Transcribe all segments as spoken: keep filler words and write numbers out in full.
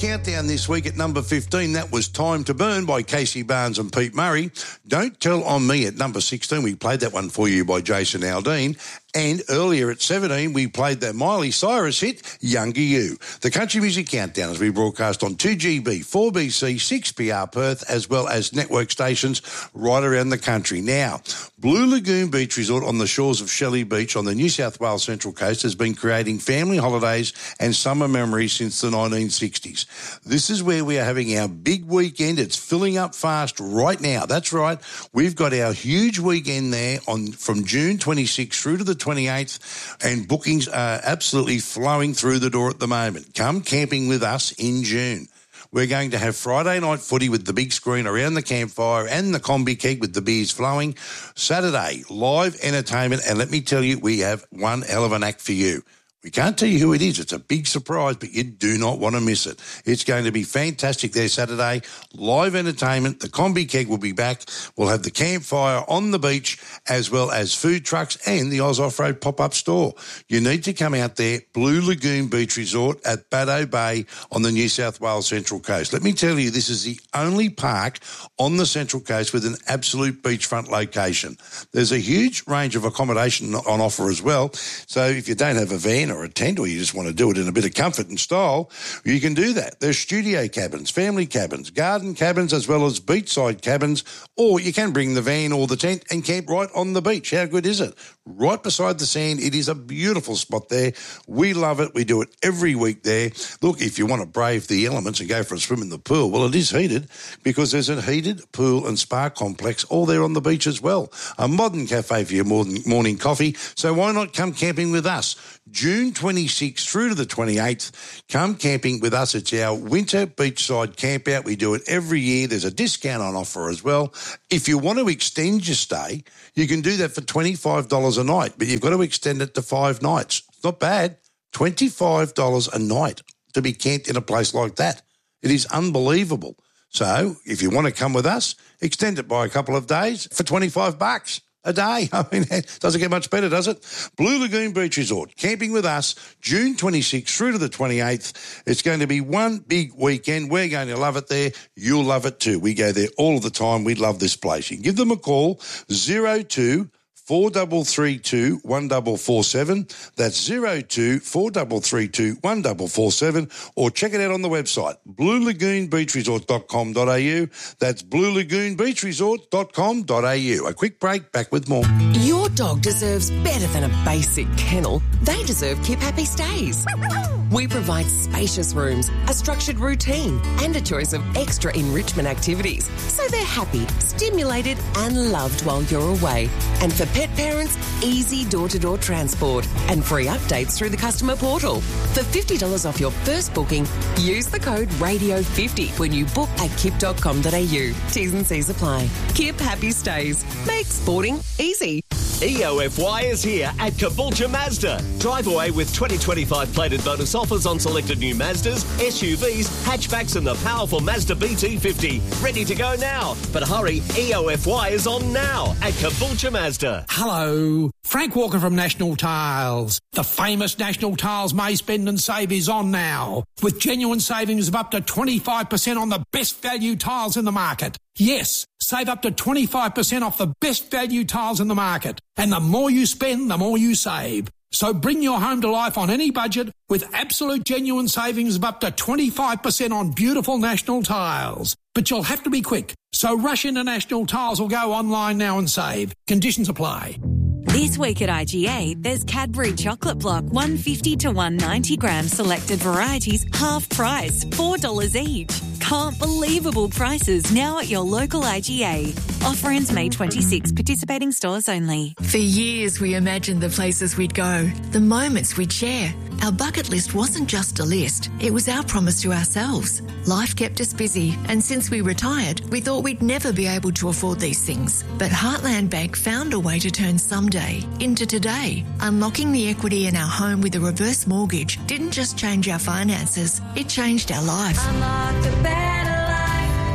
Countdown this week at number fifteen, that was Time to Burn by Casey Barnes and Pete Murray. Don't Tell on Me at number sixteen, we played that one for you by Jason Aldean. And earlier at seventeen, we played that Miley Cyrus hit, Younger You. The Country Music Countdown as we broadcast on two G B, four B C, six P R Perth, as well as network stations right around the country. Now, Blue Lagoon Beach Resort on the shores of Shelley Beach on the New South Wales Central Coast has been creating family holidays and summer memories since the nineteen sixties. This is where we are having our big weekend. It's filling up fast right now. That's right. We've got our huge weekend there on from June twenty-sixth through to the twenty-eighth, and bookings are absolutely flowing through the door at the moment. Come camping with us in June. We're going to have Friday night footy with the big screen around the campfire and the combi keg with the beers flowing. Saturday, live entertainment, and let me tell you, we have one hell of an act for you. We can't tell you who it is. It's a big surprise, but you do not want to miss it. It's going to be fantastic there Saturday. Live entertainment. The combi keg will be back. We'll have the campfire on the beach as well as food trucks and the Oz Off-Road pop-up store. You need to come out there, Blue Lagoon Beach Resort at Baddo Bay on the New South Wales Central Coast. Let me tell you, this is the only park on the Central Coast with an absolute beachfront location. There's a huge range of accommodation on offer as well. So if you don't have a van or a tent, or you just want to do it in a bit of comfort and style, you can do that. There's studio cabins, family cabins, garden cabins, as well as beachside cabins, or you can bring the van or the tent and camp right on the beach. How good is it? Right beside the sand. It is a beautiful spot there. We love it. We do it every week there. Look, if you want to brave the elements and go for a swim in the pool, well, it is heated because there's a heated pool and spa complex all there on the beach as well. A modern cafe for your morning, morning coffee. So why not come camping with us? June twenty-sixth through to the twenty-eighth, come camping with us. It's our winter beachside camp out. We do it every year. There's a discount on offer as well. If you want to extend your stay, you can do that for twenty-five dollars a night, but you've got to extend it to five nights. It's not bad. twenty-five dollars a night to be camped in a place like that. It is unbelievable. So if you want to come with us, extend it by a couple of days for twenty-five bucks. A day. I mean, it doesn't get much better, does it? Blue Lagoon Beach Resort, camping with us, June twenty-sixth through to the twenty-eighth. It's going to be one big weekend. We're going to love it there. You'll love it too. We go there all the time. We love this place. You can give them a call, zero two four three three two one four four seven. That's zero two four three three two one four four seven, or check it out on the website, blue lagoon beach resort dot com dot a u. That's blue lagoon beach resort dot com dot a u. A quick break, back with more. Your dog deserves better than a basic kennel. They deserve Keep Happy Stays. We provide spacious rooms, a structured routine, and a choice of extra enrichment activities, so they're happy, stimulated, and loved while you're away. And for pet parents, easy door-to-door transport and free updates through the customer portal. For fifty dollars off your first booking, use the code radio fifty when you book at kip dot com dot a u. T's and C's apply. Kip Happy Stays. Make sporting easy. E O F Y is here at Caboolture Mazda. Drive away with twenty twenty-five plated bonus offers on selected new Mazdas, S U Vs, hatchbacks and the powerful Mazda B T fifty. Ready to go now. But hurry, E O F Y is on now at Caboolture Mazda. Hello, Frank Walker from National Tiles. The famous National Tiles May Spend and Save is on now, with genuine savings of up to twenty-five percent on the best value tiles in the market. Yes, save up to twenty-five percent off the best value tiles in the market. And the more you spend, the more you save. So bring your home to life on any budget with absolute genuine savings of up to twenty-five percent on beautiful National Tiles. But you'll have to be quick. So rush into National Tiles or go online now and save. Conditions apply. This week at I G A, there's Cadbury Chocolate Block, one fifty to one ninety gram selected varieties, half price, four dollars each. Can't believable prices now at your local I G A. Offer ends May twenty-sixth, participating stores only. For years we imagined the places we'd go, the moments we'd share. Our bucket list wasn't just a list, it was our promise to ourselves. Life kept us busy, and since we retired, we thought we'd never be able to afford these things. But Heartland Bank found a way to turn someday into today. Unlocking the equity in our home with a reverse mortgage didn't just change our finances, it changed our life. Unlock the better life.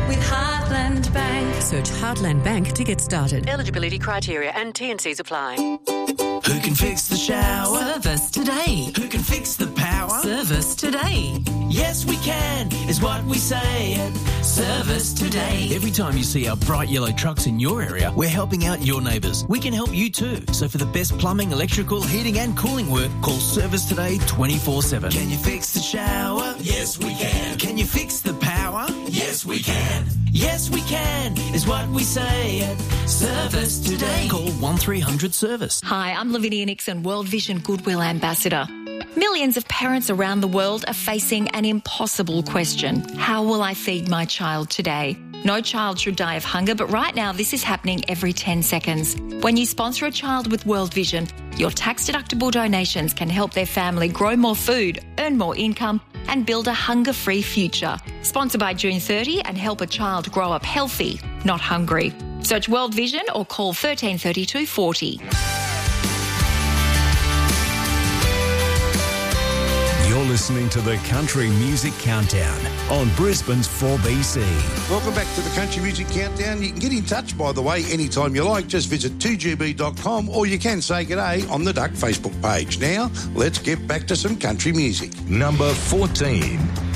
with Heartland Bank. Search Heartland Bank to get started. Eligibility criteria and T and Cs apply. Who can fix the shower? Service today. Who can fix the power? Service today. Yes, we can, is what we say at Service Today. Every time you see our bright yellow trucks in your area, we're helping out your neighbours. We can help you too. So for the best plumbing, electrical, heating and cooling work, call Service Today twenty-four seven. Can you fix the shower? Yes, we can. Can you fix the power? Yes, we can. Yes, we can, is what we say at Service Today. Call one three hundred service. Hi, I'm Lavinia Nixon, World Vision Goodwill Ambassador. Millions of parents around the world are facing an impossible question. How will I feed my child today? No child should die of hunger, but right now this is happening every ten seconds. When you sponsor a child with World Vision, your tax-deductible donations can help their family grow more food, earn more income, and build a hunger-free future. Sponsor by June thirtieth and help a child grow up healthy, not hungry. Search World Vision or call thirteen thirty-two forty. You're listening to the Country Music Countdown on Brisbane's four B C. Welcome back to the Country Music Countdown. You can get in touch, by the way, anytime you like. Just visit two G B dot com or you can say g'day on the Duck Facebook page. Now, let's get back to some country music. Number fourteen.